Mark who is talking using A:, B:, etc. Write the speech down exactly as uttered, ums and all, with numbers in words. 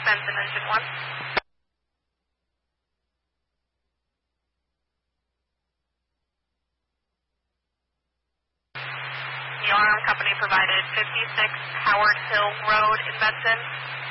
A: Benson, engine one. The alarm company provided fifty-six Howard Hill Road in Benson.